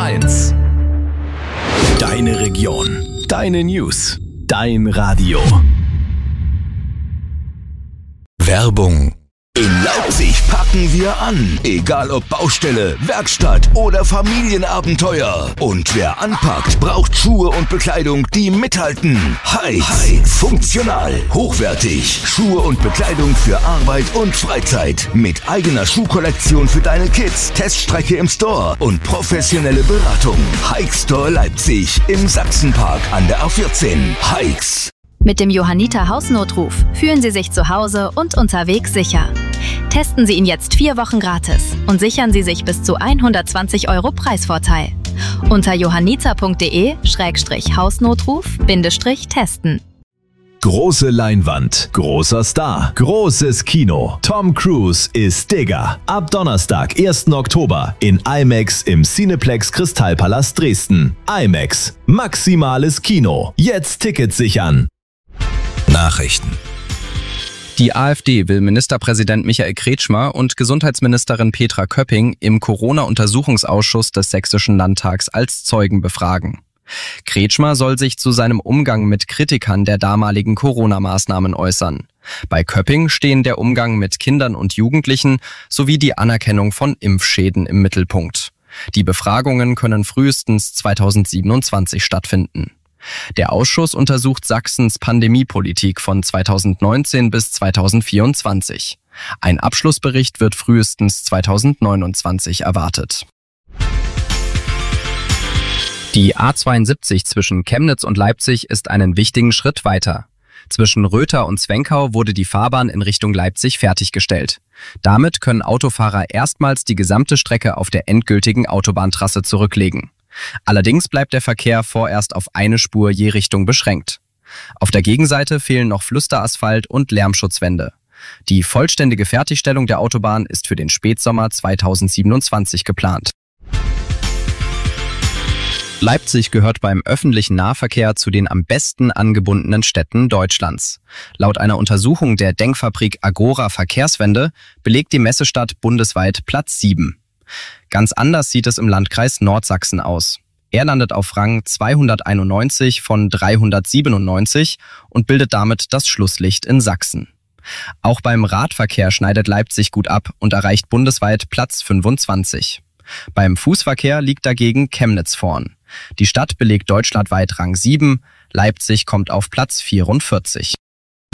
1. Deine Region, deine News, dein Radio. Werbung. In Leipzig packen wir an. Egal ob Baustelle, Werkstatt oder Familienabenteuer. Und wer anpackt, braucht Schuhe und Bekleidung, die mithalten. Heights. Funktional, hochwertig. Schuhe und Bekleidung für Arbeit und Freizeit. Mit eigener Schuhkollektion für deine Kids, Teststrecke im Store und professionelle Beratung. Hikes Store Leipzig im Sachsenpark an der A14. Hikes. Mit dem Johanniter Hausnotruf fühlen Sie sich zu Hause und unterwegs sicher. Testen Sie ihn jetzt 4 Wochen gratis und sichern Sie sich bis zu 120 € Preisvorteil. Unter johanniter.de/Hausnotruf-testen. Große Leinwand, großer Star, großes Kino. Tom Cruise ist Digger. Ab Donnerstag, 1. Oktober in IMAX im Cineplex Kristallpalast Dresden. IMAX, maximales Kino. Jetzt Tickets sichern. Nachrichten. Die AfD will Ministerpräsident Michael Kretschmer und Gesundheitsministerin Petra Köpping im Corona-Untersuchungsausschuss des Sächsischen Landtags als Zeugen befragen. Kretschmer soll sich zu seinem Umgang mit Kritikern der damaligen Corona-Maßnahmen äußern. Bei Köpping stehen der Umgang mit Kindern und Jugendlichen sowie die Anerkennung von Impfschäden im Mittelpunkt. Die Befragungen können frühestens 2027 stattfinden. Der Ausschuss untersucht Sachsens Pandemiepolitik von 2019 bis 2024. Ein Abschlussbericht wird frühestens 2029 erwartet. Die A72 zwischen Chemnitz und Leipzig ist einen wichtigen Schritt weiter. Zwischen Röther und Zwenkau wurde die Fahrbahn in Richtung Leipzig fertiggestellt. Damit können Autofahrer erstmals die gesamte Strecke auf der endgültigen Autobahntrasse zurücklegen. Allerdings bleibt der Verkehr vorerst auf eine Spur je Richtung beschränkt. Auf der Gegenseite fehlen noch Pflasterasphalt und Lärmschutzwände. Die vollständige Fertigstellung der Autobahn ist für den Spätsommer 2027 geplant. Leipzig gehört beim öffentlichen Nahverkehr zu den am besten angebundenen Städten Deutschlands. Laut einer Untersuchung der Denkfabrik Agora Verkehrswende belegt die Messestadt bundesweit Platz 7. Ganz anders sieht es im Landkreis Nordsachsen aus. Er landet auf Rang 291 von 397 und bildet damit das Schlusslicht in Sachsen. Auch beim Radverkehr schneidet Leipzig gut ab und erreicht bundesweit Platz 25. Beim Fußverkehr liegt dagegen Chemnitz vorn. Die Stadt belegt deutschlandweit Rang 7, Leipzig kommt auf Platz 44.